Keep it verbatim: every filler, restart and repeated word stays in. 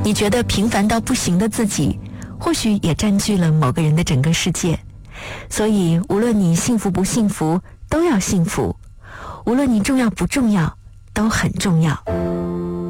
你觉得平凡到不行的自己，或许也占据了某个人的整个世界。所以无论你幸福不幸福，都要幸福；无论你重要不重要，都很重要。